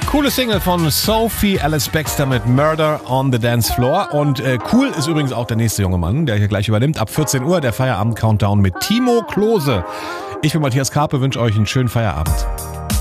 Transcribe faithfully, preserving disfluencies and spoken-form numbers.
Coole Single von Sophie Alice Baxter mit Murder on the Dance Floor. Und äh, cool ist übrigens auch der nächste junge Mann, der hier gleich übernimmt. Ab vierzehn Uhr der Feierabend-Countdown mit Timo Klose. Ich bin Matthias Karpe, wünsche euch einen schönen Feierabend.